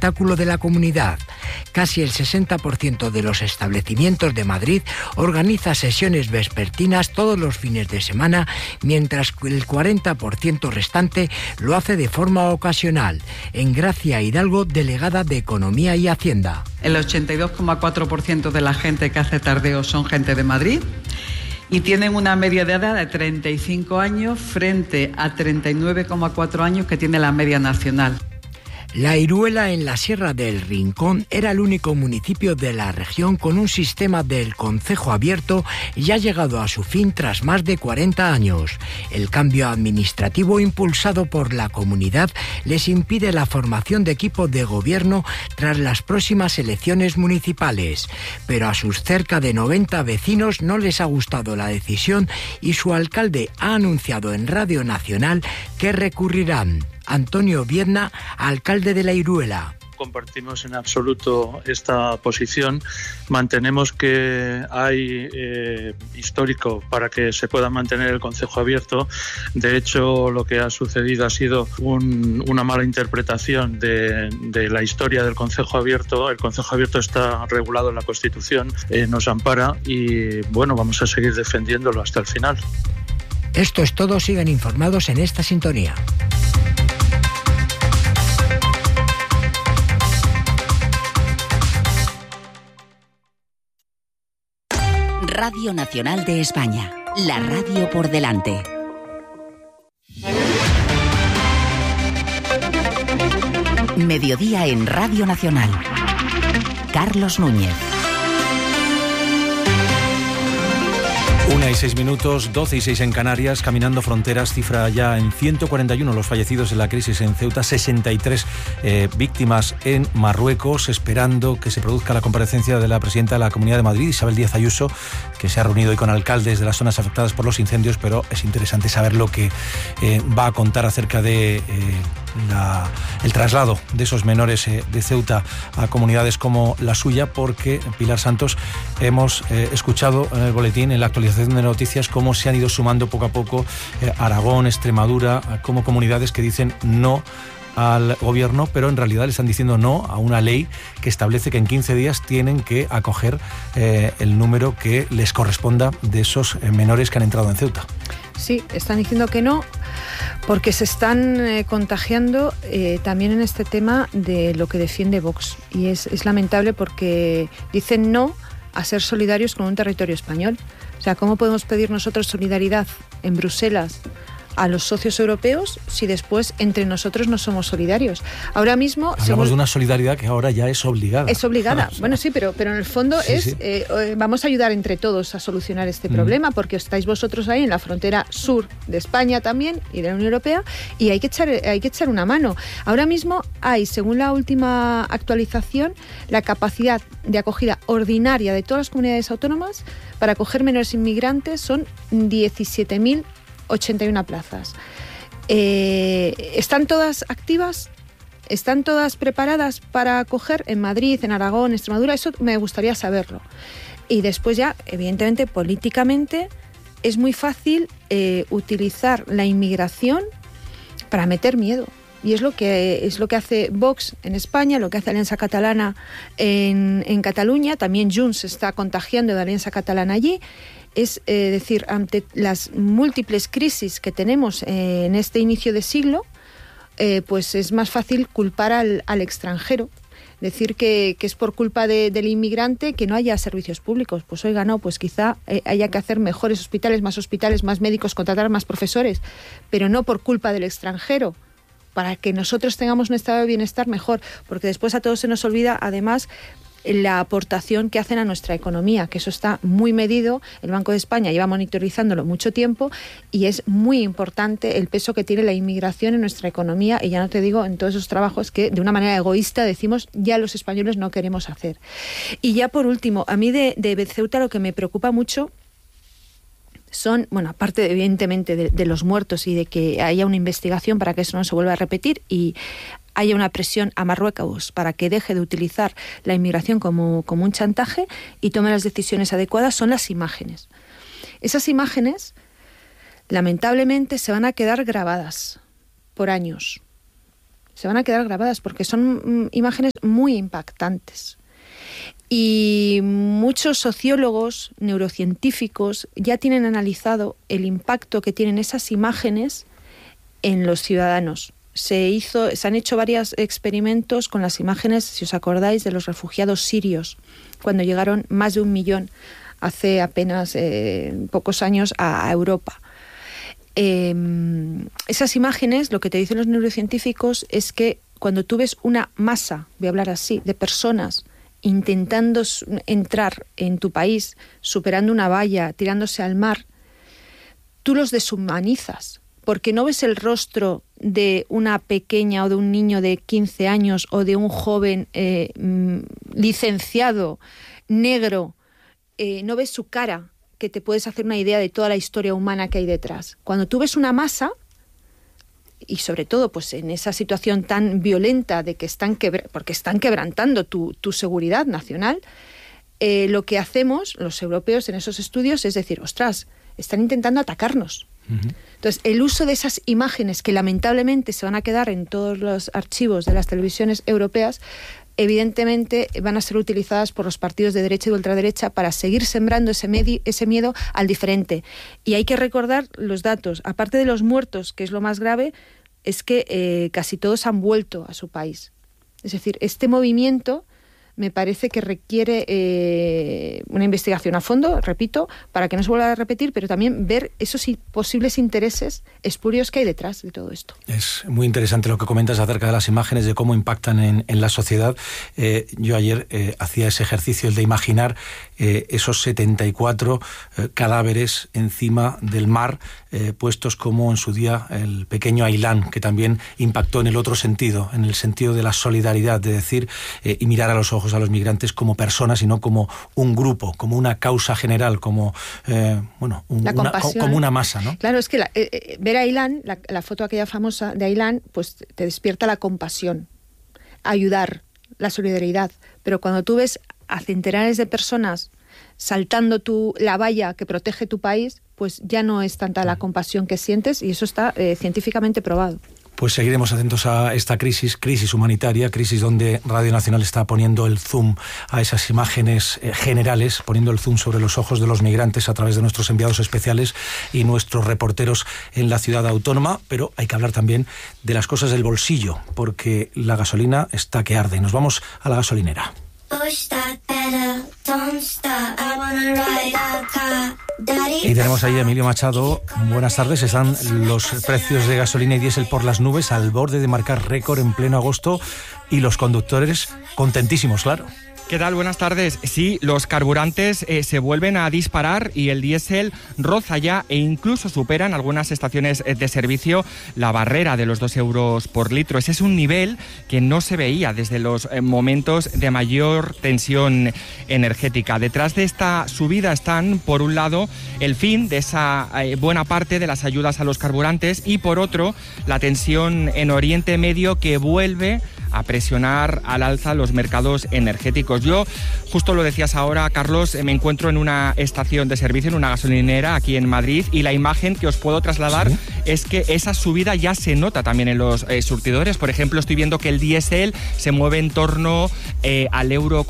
espectáculo de la comunidad. Casi el 60% de los establecimientos de Madrid organiza sesiones vespertinas todos los fines de semana, mientras que el 40% restante lo hace de forma ocasional. En Gracia Hidalgo, delegada de Economía y Hacienda. El 82,4% de la gente que hace tardeo son gente de Madrid y tienen una media de edad de 35 años frente a 39,4 años que tiene la media nacional. La Iruela, en la Sierra del Rincón, era el único municipio de la región con un sistema del concejo abierto y ha llegado a su fin tras más de 40 años. El cambio administrativo impulsado por la comunidad les impide la formación de equipo de gobierno tras las próximas elecciones municipales. Pero a sus cerca de 90 vecinos no les ha gustado la decisión y su alcalde ha anunciado en Radio Nacional que recurrirán. Antonio Viedna, alcalde de la Iruela. Compartimos en absoluto esta posición. Mantenemos que hay histórico para que se pueda mantener el concejo abierto. De hecho, lo que ha sucedido ha sido una mala interpretación de la historia del concejo abierto. El concejo abierto está regulado en la Constitución, nos ampara y bueno, vamos a seguir defendiéndolo hasta el final. Esto es todo. Sigan informados en esta sintonía. Radio Nacional de España, la radio por delante. Mediodía en Radio Nacional. Carlos Núñez. 1:06, 12:06 en Canarias. Caminando fronteras, cifra ya en 141 los fallecidos en la crisis en Ceuta, 63 víctimas en Marruecos, esperando que se produzca la comparecencia de la presidenta de la Comunidad de Madrid, Isabel Díaz Ayuso, que se ha reunido hoy con alcaldes de las zonas afectadas por los incendios, pero es interesante saber lo que va a contar acerca de el traslado de esos menores de Ceuta a comunidades como la suya, porque, Pilar Santos, hemos escuchado en el boletín, en la actualización de noticias, cómo se han ido sumando poco a poco Aragón, Extremadura, como comunidades que dicen no al gobierno, pero en realidad le están diciendo no a una ley que establece que en 15 días tienen que acoger el número que les corresponda de esos menores que han entrado en Ceuta. Sí, están diciendo que no, porque se están contagiando también en este tema de lo que defiende Vox. Y es lamentable porque dicen no a ser solidarios con un territorio español. O sea, ¿cómo podemos pedir nosotros solidaridad en Bruselas a los socios europeos si después entre nosotros no somos solidarios? Ahora mismo hablamos de una solidaridad que ahora ya es obligada. Es obligada. Bueno, sí, pero en el fondo vamos a ayudar entre todos a solucionar este problema, porque estáis vosotros ahí en la frontera sur de España también y de la Unión Europea, y hay que echar una mano. Ahora mismo hay, según la última actualización, la capacidad de acogida ordinaria de todas las comunidades autónomas para acoger menores inmigrantes son 17.081 plazas. ¿Están todas activas? ¿Están todas preparadas para acoger en Madrid, en Aragón, Extremadura? Eso me gustaría saberlo. Y después ya, evidentemente, políticamente, es muy fácil utilizar la inmigración para meter miedo. Y es lo que hace Vox en España, lo que hace Alianza Catalana en Cataluña. También Junts se está contagiando de Alianza Catalana allí. Es decir, ante las múltiples crisis que tenemos en este inicio de siglo, pues es más fácil culpar al extranjero. Decir que es por culpa del inmigrante que no haya servicios públicos. Pues oiga, no, pues quizá haya que hacer mejores hospitales, más médicos, contratar más profesores, pero no por culpa del extranjero, para que nosotros tengamos un estado de bienestar mejor, porque después a todos se nos olvida, además, la aportación que hacen a nuestra economía, que eso está muy medido. El Banco de España lleva monitorizándolo mucho tiempo y es muy importante el peso que tiene la inmigración en nuestra economía, y ya no te digo en todos esos trabajos que de una manera egoísta decimos ya los españoles no queremos hacer. Y ya por último, a mí de Ceuta lo que me preocupa mucho son, bueno, aparte evidentemente de los muertos y de que haya una investigación para que eso no se vuelva a repetir y haya una presión a Marruecos para que deje de utilizar la inmigración como un chantaje y tome las decisiones adecuadas, son las imágenes. Esas imágenes, lamentablemente, se van a quedar grabadas por años. se van a quedar grabadas porque son imágenes muy impactantes. Y muchos sociólogos, neurocientíficos, ya tienen analizado el impacto que tienen esas imágenes en los ciudadanos. Se han hecho varios experimentos con las imágenes, si os acordáis, de los refugiados sirios, cuando llegaron más de 1 millón hace apenas pocos años a Europa. Esas imágenes, lo que te dicen los neurocientíficos es que cuando tú ves una masa, voy a hablar así, de personas intentando entrar en tu país, superando una valla, tirándose al mar, tú los deshumanizas, porque no ves el rostro de una pequeña o de un niño de 15 años o de un joven licenciado, negro, no ves su cara, que te puedes hacer una idea de toda la historia humana que hay detrás. Cuando tú ves una masa, y sobre todo pues en esa situación tan violenta de que porque están quebrantando tu seguridad nacional, lo que hacemos los europeos en esos estudios es decir, ostras, están intentando atacarnos. Uh-huh. Entonces, el uso de esas imágenes que lamentablemente se van a quedar en todos los archivos de las televisiones europeas, evidentemente van a ser utilizadas por los partidos de derecha y de ultraderecha para seguir sembrando ese miedo al diferente. Y hay que recordar los datos. Aparte de los muertos, que es lo más grave, es que casi todos han vuelto a su país. Es decir, este movimiento me parece que requiere una investigación a fondo, repito, para que no se vuelva a repetir, pero también ver esos posibles intereses espurios que hay detrás de todo esto. Es muy interesante lo que comentas acerca de las imágenes, de cómo impactan en la sociedad. Yo ayer hacía ese ejercicio, el de imaginar esos 74 cadáveres encima del mar, puestos como en su día el pequeño Ailán, que también impactó en el otro sentido, en el sentido de la solidaridad, de decir y mirar a los ojos a los migrantes como personas y no como un grupo, como una causa general, como como una masa, ¿no? Claro, es que ver a Ailán, la foto aquella famosa de Ailán, pues te despierta la compasión, ayudar, la solidaridad. Pero cuando tú ves a centenares de personas saltando la valla que protege tu país, pues ya no es tanta la compasión que sientes, y eso está científicamente probado. Pues seguiremos atentos a esta crisis humanitaria, crisis donde Radio Nacional está poniendo el zoom a esas imágenes generales, poniendo el zoom sobre los ojos de los migrantes a través de nuestros enviados especiales y nuestros reporteros en la ciudad autónoma, pero hay que hablar también de las cosas del bolsillo, porque la gasolina está que arde. Nos vamos a la gasolinera. Y tenemos ahí a Emilio Machado. Buenas tardes. Están los precios de gasolina y diésel por las nubes, al borde de marcar récord en pleno agosto, y los conductores contentísimos, claro. ¿Qué tal? Buenas tardes. Sí, los carburantes se vuelven a disparar y el diésel roza ya e incluso supera en algunas estaciones de servicio la barrera de los 2 euros por litro. Ese es un nivel que no se veía desde los momentos de mayor tensión energética. Detrás de esta subida están, por un lado, el fin de esa buena parte de las ayudas a los carburantes y, por otro, la tensión en Oriente Medio, que vuelve a presionar al alza los mercados energéticos. Yo, justo lo decías ahora, Carlos, me encuentro en una estación de servicio, en una gasolinera aquí en Madrid, y la imagen que os puedo trasladar es que esa subida ya se nota también en los surtidores. Por ejemplo, estoy viendo que el diésel se mueve en torno al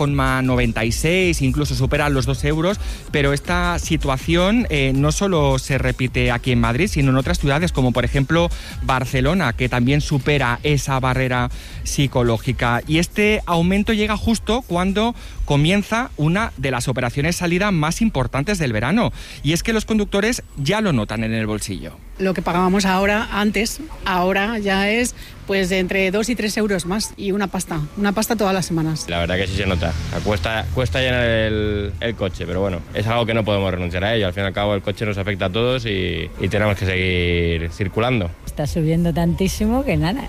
€1,96, incluso supera los 2 euros, pero esta situación no solo se repite aquí en Madrid, sino en otras ciudades como por ejemplo Barcelona, que también supera esa barrera psicológica. Y este aumento llega justo cuando comienza una de las operaciones salida más importantes del verano, y es que los conductores ya lo notan en el bolsillo. Lo que pagábamos antes, ahora ya es pues entre 2 y 3 euros más, y una pasta todas las semanas. La verdad que sí se nota, cuesta llenar el coche, pero bueno, es algo que no podemos renunciar a ello. Al fin y al cabo el coche nos afecta a todos y tenemos que seguir circulando. Está subiendo tantísimo que nada,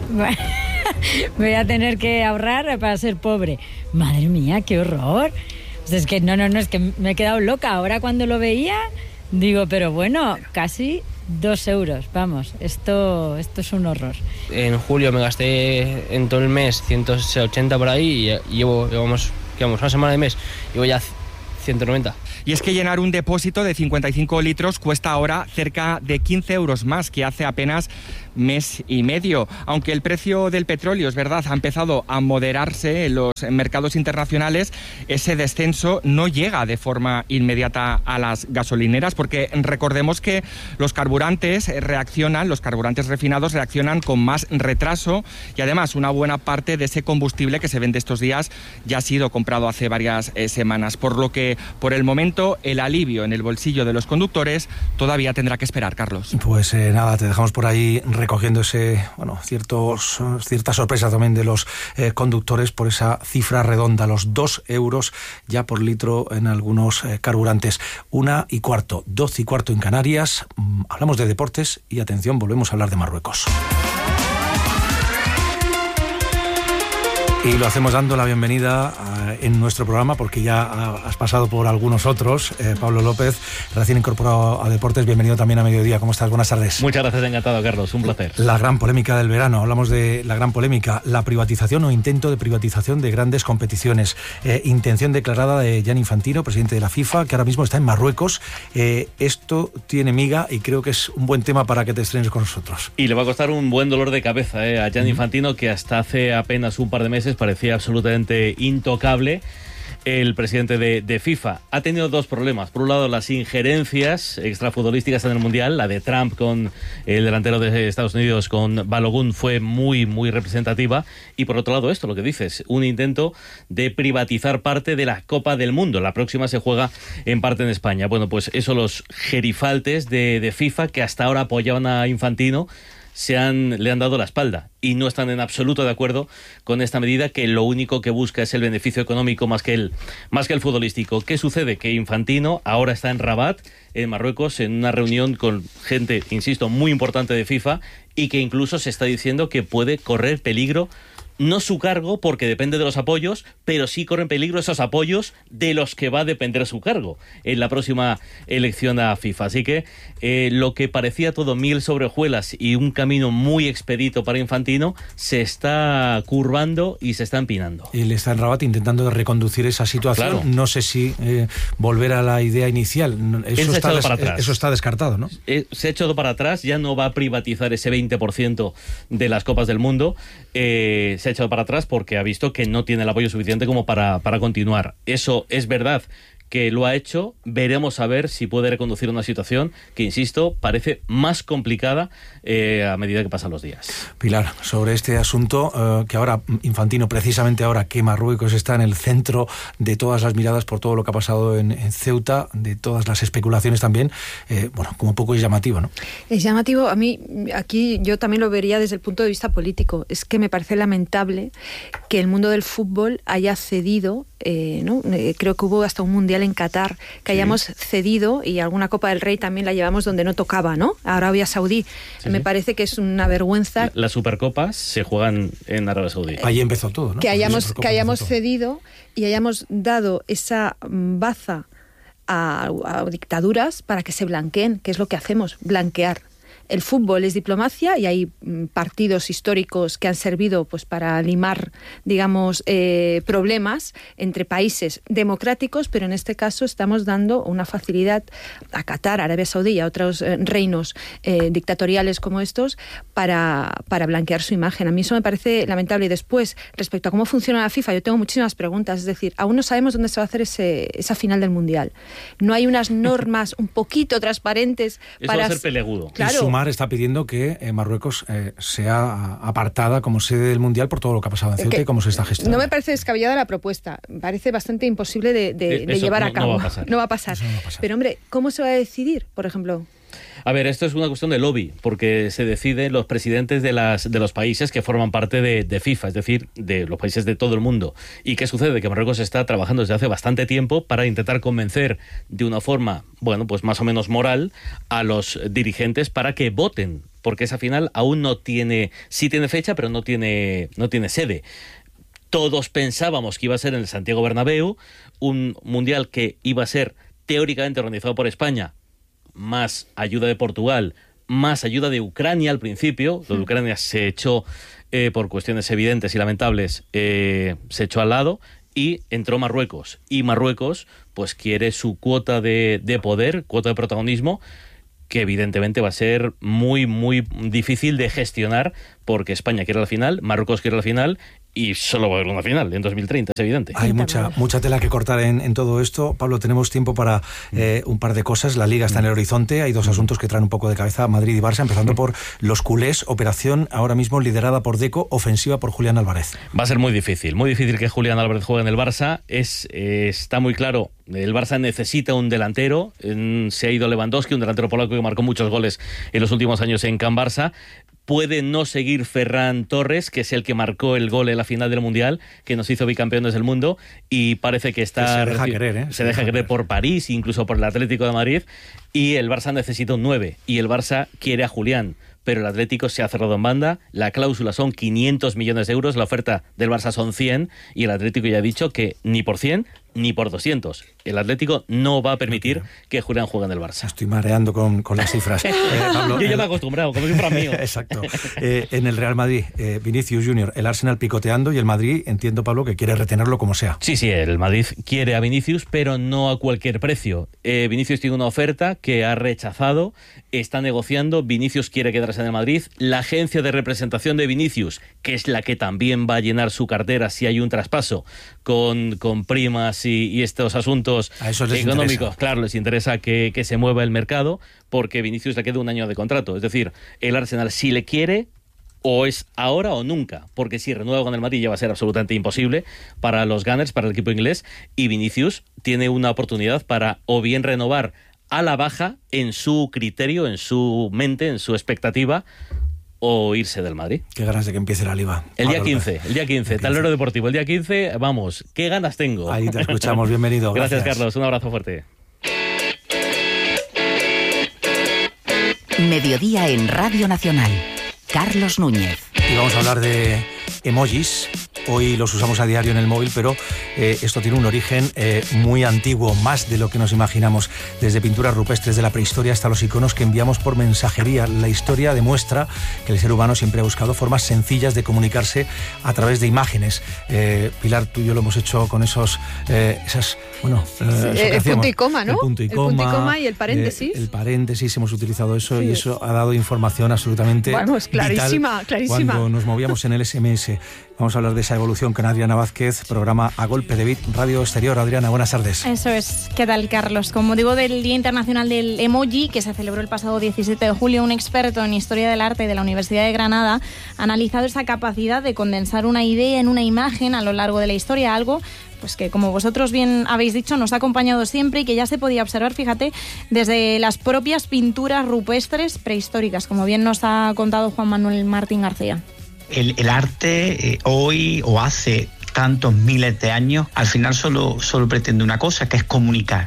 voy a tener que ahorrar para ser pobre. Madre mía, qué horror. O sea, es que no, es que me he quedado loca. Ahora cuando lo veía, digo, pero bueno, casi 2 euros, vamos, esto es un horror. En julio me gasté en todo el mes 180 por ahí, y llevamos una semana de mes, llevo ya 190. Y es que llenar un depósito de 55 litros cuesta ahora cerca de 15 euros más que hace apenas mes y medio. Aunque el precio del petróleo, es verdad, ha empezado a moderarse en los mercados internacionales, ese descenso no llega de forma inmediata a las gasolineras, porque recordemos que los carburantes refinados reaccionan con más retraso, y además una buena parte de ese combustible que se vende estos días ya ha sido comprado hace varias semanas, por lo que por el momento el alivio en el bolsillo de los conductores todavía tendrá que esperar, Carlos. Pues nada, te dejamos por ahí recogiendo cierta sorpresa también de los conductores por esa cifra redonda, los 2 euros ya por litro en algunos carburantes. 1:15, 12:15 en Canarias. Hablamos de deportes y atención, volvemos a hablar de Marruecos. Y lo hacemos dando la bienvenida en nuestro programa, porque ya has pasado por algunos otros. Pablo López, recién incorporado a Deportes, bienvenido también a Mediodía. ¿Cómo estás? Buenas tardes. Muchas gracias, encantado, Carlos, un placer. La gran polémica del verano, hablamos de la gran polémica, la privatización o intento de privatización de grandes competiciones. Intención declarada de Gianni Infantino, presidente de la FIFA, que ahora mismo está en Marruecos. Esto tiene miga y creo que es un buen tema para que te estrenes con nosotros. Y le va a costar un buen dolor de cabeza a Gianni Infantino, que hasta hace apenas un par de meses parecía absolutamente intocable. El presidente de FIFA ha tenido dos problemas. Por un lado, las injerencias extrafutbolísticas en el Mundial. La de Trump con el delantero de Estados Unidos, con Balogun, fue muy, muy representativa. Y por otro lado, esto, lo que dices, un intento de privatizar parte de la Copa del Mundo. La próxima se juega en parte en España. Bueno, pues eso, los gerifaltes de FIFA, que hasta ahora apoyaban a Infantino, le han dado la espalda y no están en absoluto de acuerdo con esta medida, que lo único que busca es el beneficio económico más que el futbolístico. ¿Qué sucede? Que Infantino ahora está en Rabat, en Marruecos, en una reunión con gente, insisto, muy importante de FIFA, y que incluso se está diciendo que puede correr peligro no su cargo, porque depende de los apoyos, pero sí corren peligro esos apoyos de los que va a depender su cargo en la próxima elección a FIFA. Así que lo que parecía todo miel sobre hojuelas y un camino muy expedito para Infantino se está curvando y se está empinando. Él está en Rabat intentando reconducir esa situación. Claro. No sé si volver a la idea inicial. Eso está descartado, ¿no? Se ha echado para atrás, ya no va a privatizar ese 20% de las Copas del Mundo. Se ha echado para atrás porque ha visto que no tiene el apoyo suficiente como para continuar. Eso es verdad que lo ha hecho. Veremos a ver si puede reconducir una situación que, insisto, parece más complicada a medida que pasan los días. Pilar, sobre este asunto, que ahora Infantino, precisamente ahora que Marruecos está en el centro de todas las miradas por todo lo que ha pasado en Ceuta, de todas las especulaciones también, como poco es llamativo, ¿no? Es llamativo. A mí, aquí yo también lo vería desde el punto de vista político. Es que me parece lamentable que el mundo del fútbol haya cedido, ¿no? Creo que hubo hasta un mundial en Qatar, que hayamos cedido, y alguna Copa del Rey también la llevamos donde no tocaba, ¿no? Arabia Saudí. Me parece que es una vergüenza. Las Supercopas se juegan en Arabia Saudí. Ahí empezó todo, ¿no? Que hayamos cedido y hayamos dado esa baza a dictaduras para que se blanqueen, que es lo que hacemos, blanquear. El fútbol es diplomacia y hay partidos históricos que han servido pues para limar, digamos, problemas entre países democráticos, pero en este caso estamos dando una facilidad a Qatar, a Arabia Saudí y a otros reinos dictatoriales como estos para blanquear su imagen. A mí eso me parece lamentable. Y después, respecto a cómo funciona la FIFA, yo tengo muchísimas preguntas. Es decir, aún no sabemos dónde se va a hacer esa final del Mundial. No hay unas normas un poquito transparentes para... Eso va a ser peleagudo. Claro. Está pidiendo que Marruecos sea apartada como sede del Mundial por todo lo que ha pasado en Ceuta y cómo se está gestionando. No me parece descabellada la propuesta. Me parece bastante imposible de llevar a cabo. No va a pasar. Pero, hombre, ¿cómo se va a decidir, por ejemplo? A ver, esto es una cuestión de lobby, porque se deciden los presidentes de los países que forman parte de FIFA, es decir, de los países de todo el mundo. ¿Y qué sucede? Que Marruecos está trabajando desde hace bastante tiempo para intentar convencer de una forma, pues más o menos moral, a los dirigentes para que voten, porque esa final aún sí tiene fecha, pero no tiene sede. Todos pensábamos que iba a ser en el Santiago Bernabéu, un mundial que iba a ser teóricamente organizado por España, más ayuda de Portugal, más ayuda de Ucrania al principio. Lo de Ucrania se echó, por cuestiones evidentes y lamentables, se echó al lado, y entró Marruecos. Y Marruecos pues quiere su cuota de poder, cuota de protagonismo, que evidentemente va a ser muy, muy difícil de gestionar, porque España quiere la final, Marruecos quiere la final, y solo va a haber una final en 2030, es evidente. Hay mucha tela que cortar en todo esto. Pablo, tenemos tiempo para un par de cosas. La Liga está en el horizonte. Hay dos asuntos que traen un poco de cabeza a Madrid y Barça, empezando por los culés. Operación ahora mismo liderada por Deco, ofensiva por Julián Álvarez. Va a ser muy difícil que Julián Álvarez juegue en el Barça. Está muy claro, el Barça necesita un delantero. Se ha ido Lewandowski, un delantero polaco que marcó muchos goles en los últimos años en Can Barça. Puede no seguir Ferran Torres, que es el que marcó el gol en la final del Mundial, que nos hizo bicampeones del mundo, y parece que está... Se deja querer, Se deja querer por París, incluso por el Atlético de Madrid, y el Barça necesita un 9, y el Barça quiere a Julián, pero el Atlético se ha cerrado en banda, la cláusula son 500 millones de euros, la oferta del Barça son 100, y el Atlético ya ha dicho que ni por 100 ni por 200. El Atlético no va a permitir que Julián juegue en el Barça. Estoy mareando con las cifras. Pablo, yo ya me he acostumbrado, como si fuera mío. Exacto. En el Real Madrid, Vinicius Junior, el Arsenal picoteando, y el Madrid, entiendo, Pablo, que quiere retenerlo como sea. Sí, el Madrid quiere a Vinicius, pero no a cualquier precio. Vinicius tiene una oferta que ha rechazado, está negociando, Vinicius quiere quedarse en el Madrid. La agencia de representación de Vinicius, que es la que también va a llenar su cartera si hay un traspaso con primas y estos asuntos económicos, interesa. Claro, les interesa que se mueva el mercado, porque Vinicius le queda un año de contrato. Es decir, el Arsenal, si le quiere, o es ahora o nunca, porque si renueva con el Madrid ya va a ser absolutamente imposible para los Gunners, para el equipo inglés, y Vinicius tiene una oportunidad para o bien renovar a la baja en su criterio, en su mente, en su expectativa, o irse del Madrid. Qué ganas de que empiece la Liga. El día 15, Tablero Deportivo, el día 15, vamos, qué ganas tengo. Ahí te escuchamos, bienvenido. Gracias, Carlos, un abrazo fuerte. Mediodía en Radio Nacional. Carlos Núñez. Y vamos a hablar de emojis. Hoy los usamos a diario en el móvil, pero esto tiene un origen muy antiguo, más de lo que nos imaginamos. Desde pinturas rupestres de la prehistoria hasta los iconos que enviamos por mensajería. La historia demuestra que el ser humano siempre ha buscado formas sencillas de comunicarse a través de imágenes. Pilar, tú y yo lo hemos hecho con el punto y coma, ¿no? El punto y coma y el paréntesis. El paréntesis, hemos utilizado eso, sí. Y eso ha dado información absolutamente clarísima. Cuando nos movíamos en el SMS. Vamos a hablar de esa evolución con Adriana Vázquez, programa A Golpe de Beat, Radio Exterior. Adriana, buenas tardes. Eso es. ¿Qué tal, Carlos? Con motivo del Día Internacional del Emoji, que se celebró el pasado 17 de julio, un experto en Historia del Arte de la Universidad de Granada ha analizado esa capacidad de condensar una idea en una imagen a lo largo de la historia, algo pues que, como vosotros bien habéis dicho, nos ha acompañado siempre y que ya se podía observar, fíjate, desde las propias pinturas rupestres prehistóricas, como bien nos ha contado Juan Manuel Martín García. El arte hoy o hace tantos miles de años, al final solo pretende una cosa, que es comunicar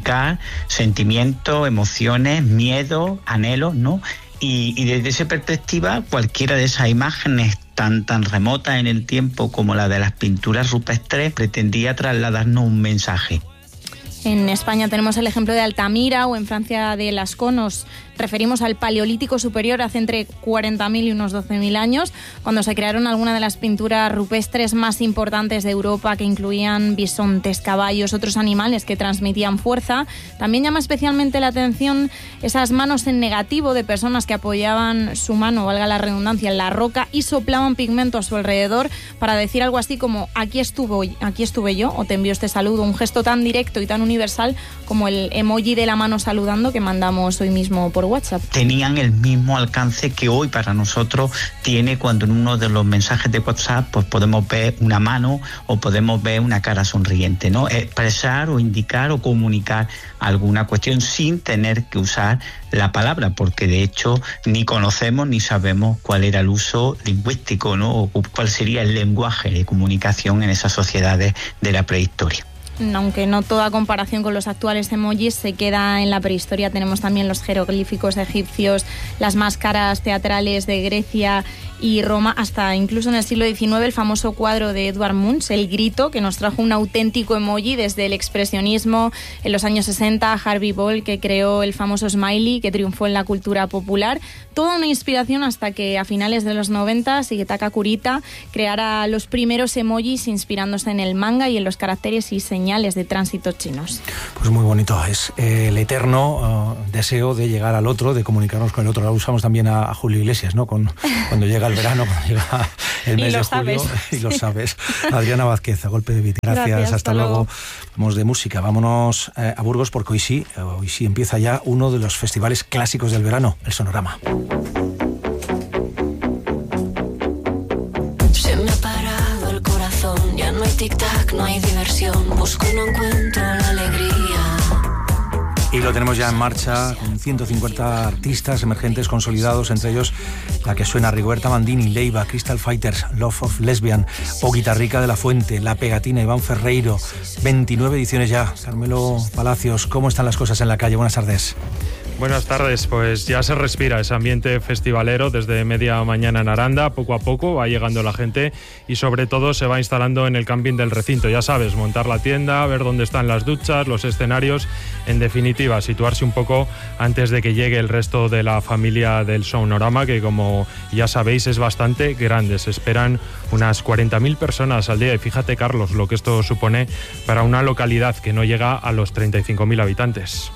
sentimientos, emociones, miedos, anhelos, ¿no? Y desde esa perspectiva, cualquiera de esas imágenes tan remotas en el tiempo como la de las pinturas rupestres pretendía trasladarnos un mensaje. En España tenemos el ejemplo de Altamira, o en Francia de Lascaux. Nos referimos al Paleolítico Superior, hace entre 40.000 y unos 12.000 años, cuando se crearon algunas de las pinturas rupestres más importantes de Europa, que incluían bisontes, caballos, otros animales que transmitían fuerza. También llama especialmente la atención esas manos en negativo de personas que apoyaban su mano, valga la redundancia, en la roca y soplaban pigmento a su alrededor para decir algo así como aquí estuve yo, o te envío este saludo. Un gesto tan directo y tan universal como el emoji de la mano saludando que mandamos hoy mismo por WhatsApp. Tenían el mismo alcance que hoy para nosotros tiene cuando en uno de los mensajes de WhatsApp pues podemos ver una mano o podemos ver una cara sonriente, ¿no? Expresar o indicar o comunicar alguna cuestión sin tener que usar la palabra, porque de hecho ni conocemos ni sabemos cuál era el uso lingüístico, ¿no? O cuál sería el lenguaje de comunicación en esas sociedades de la prehistoria. Aunque no toda comparación con los actuales emojis se queda en la prehistoria. Tenemos también los jeroglíficos egipcios, las máscaras teatrales de Grecia y Roma, hasta incluso en el siglo XIX, el famoso cuadro de Edvard Munch, El Grito, que nos trajo un auténtico emoji desde el expresionismo en los años 60, Harvey Ball, que creó el famoso smiley, que triunfó en la cultura popular. Toda una inspiración hasta que a finales de los 90 Shigetaka Kurita creara los primeros emojis inspirándose en el manga y en los caracteres y señales de tránsito chinos. Pues muy bonito, es el eterno deseo de llegar al otro, de comunicarnos con el otro. Ahora usamos también a Julio Iglesias, ¿no? Cuando llega el verano, cuando llega el mes de julio, y lo sabes. Adriana Vázquez, a golpe de beat. Gracias, hasta luego. Vamos de música, vámonos a Burgos, porque hoy sí empieza ya uno de los festivales clásicos del verano, el Sonorama. Se me ha parado el corazón, ya no hay tic-tac, no hay diversión, busco y no encuentro la alegría. Y lo tenemos ya en marcha con 150 artistas emergentes consolidados, entre ellos la que suena: Rigoberta Mandini, Leiva, Crystal Fighters, Love of Lesbian o Guitarrica de la Fuente, La Pegatina, Iván Ferreiro. 29 ediciones ya. Carmelo Palacios, ¿cómo están las cosas en la calle? Buenas tardes. Buenas tardes, pues ya se respira ese ambiente festivalero desde media mañana en Aranda. Poco a poco va llegando la gente y sobre todo se va instalando en el camping del recinto. Ya sabes, montar la tienda, ver dónde están las duchas, los escenarios, en definitiva, situarse un poco antes de que llegue el resto de la familia del Sonorama, que como ya sabéis es bastante grande. Se esperan unas 40.000 personas al día y fíjate, Carlos, lo que esto supone para una localidad que no llega a los 35.000 habitantes.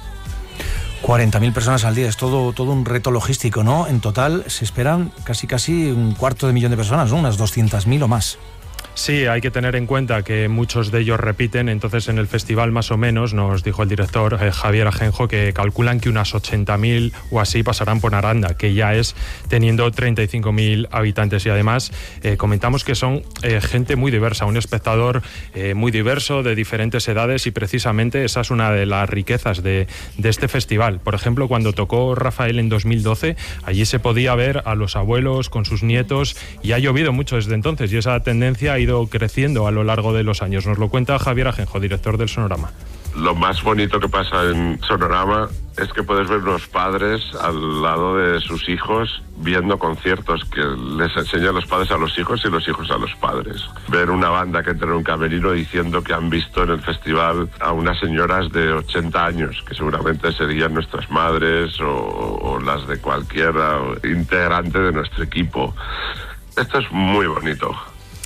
40.000 personas al día, es todo un reto logístico, ¿no? En total se esperan casi 250.000 de personas, ¿no? Unas 200.000 o más. Sí, hay que tener en cuenta que muchos de ellos repiten, entonces en el festival más o menos, nos dijo el director Javier Ajenjo, que calculan que unas 80.000 o así pasarán por Aranda, que ya es teniendo 35.000 habitantes, y además comentamos que son gente muy diversa, un espectador muy diverso, de diferentes edades, y precisamente esa es una de las riquezas de este festival. Por ejemplo, cuando tocó Rafael en 2012, allí se podía ver a los abuelos con sus nietos, y ha llovido mucho desde entonces, y esa tendencia ha ido creciendo a lo largo de los años. Nos lo cuenta Javier Ajenjo, director del Sonorama. Lo más bonito que pasa en Sonorama es que puedes ver los padres al lado de sus hijos viendo conciertos que les enseñan los padres a los hijos y los hijos a los padres. Ver una banda que entra en un camerino diciendo que han visto en el festival a unas señoras de 80 años, que seguramente serían nuestras madres o las de cualquier integrante de nuestro equipo. Esto es muy bonito.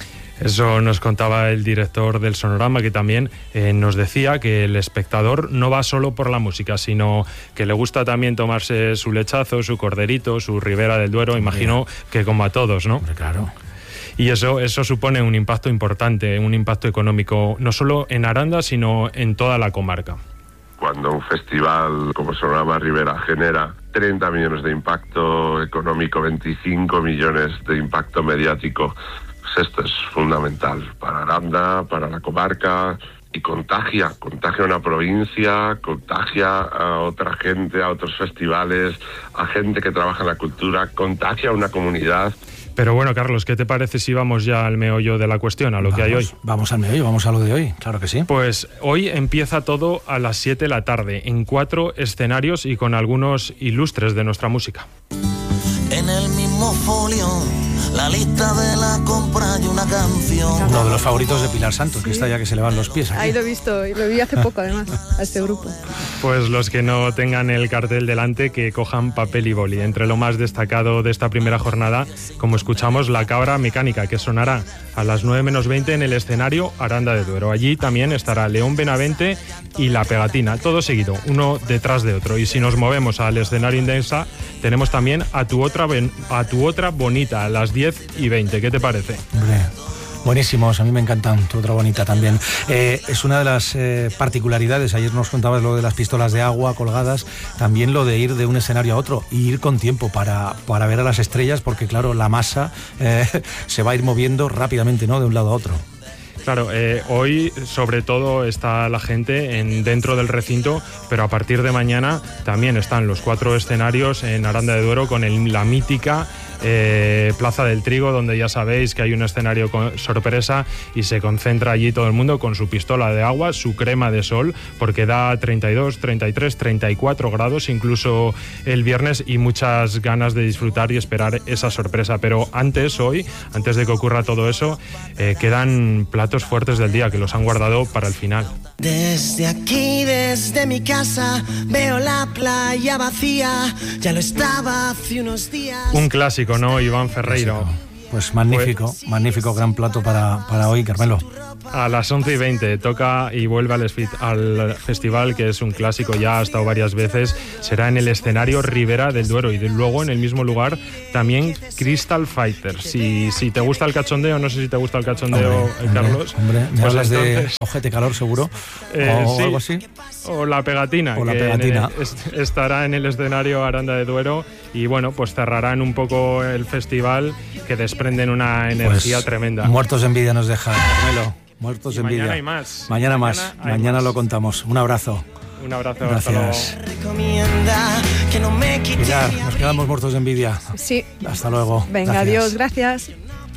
Eso nos contaba el director del Sonorama, que también nos decía que el espectador no va solo por la música, sino que le gusta también tomarse su lechazo, su corderito, su Ribera del Duero, imagino que como a todos, ¿no? Claro. Y eso supone un impacto importante, un impacto económico, no solo en Aranda, sino en toda la comarca. Cuando un festival como Sonorama Ribera genera 30 millones de impacto económico, 25 millones de impacto mediático, esto es fundamental para Aranda, para la comarca, y contagia a una provincia, contagia a otra gente, a otros festivales, a gente que trabaja en la cultura, contagia a una comunidad. Pero bueno, Carlos, ¿qué te parece si vamos ya al meollo de la cuestión, a lo que hay hoy? Vamos al meollo, vamos a lo de hoy, claro que sí. Pues hoy empieza todo a las 7 de la tarde, en 4 escenarios y con algunos ilustres de nuestra música. En el mismo folio, la lista de la compra y una canción. Uno de los favoritos de Pilar Santos, que está ya que se le van los pies aquí. Ahí lo he visto, y lo vi hace poco además, a este grupo. Pues los que no tengan el cartel delante, que cojan papel y boli. Entre lo más destacado de esta primera jornada, como escuchamos, La Cabra Mecánica, que sonará a las 9 menos 20 en el escenario Aranda de Duero. Allí también estará León Benavente y La Pegatina, todo seguido, uno detrás de otro. Y si nos movemos al escenario Indensa, tenemos también a tu otra bonita, a las 10:20. ¿Qué te parece? Hombre, buenísimos, a mí me encantan. Tu otra bonita también. Es una de las particularidades. Ayer nos contabas lo de las pistolas de agua colgadas, también lo de ir de un escenario a otro y ir con tiempo para ver a las estrellas, porque claro, la masa se va a ir moviendo rápidamente, ¿no?, de un lado a otro. Claro, hoy sobre todo está la gente dentro del recinto, pero a partir de mañana también están los 4 escenarios en Aranda de Duero con la mítica Plaza del Trigo, donde ya sabéis que hay un escenario sorpresa y se concentra allí todo el mundo con su pistola de agua, su crema de sol, porque da 32, 33, 34 grados incluso el viernes, y muchas ganas de disfrutar y esperar esa sorpresa. Pero antes de que ocurra todo eso, quedan platos fuertes del día que los han guardado para el final. Desde aquí, desde mi casa, veo la playa vacía, ya lo estaba hace unos días. Un clásico, ¿no, Iván Ferreiro? Pues magnífico, magnífico gran plato para hoy, Carmelo. A las 11:20 toca y vuelve al festival, que es un clásico, ya ha estado varias veces. Será en el escenario Ribera del Duero, y luego en el mismo lugar también Crystal Fighter. Si te gusta el cachondeo, no sé si te gusta el cachondeo, Carlos. Hombre, me pues hablas entonces, de Ojete Calor, seguro, o sí, algo así. O La Pegatina, estará en el escenario Aranda de Duero, y bueno, pues cerrarán un poco el festival, que desprenden una energía pues, tremenda. Muertos de envidia nos deja, Carmelo. Muertos de envidia. Mañana hay más. Mañana más. Mañana lo contamos. Un abrazo. Un abrazo. Gracias. Pilar, nos quedamos muertos de envidia. Sí. Hasta luego. Venga, gracias. adiós, gracias.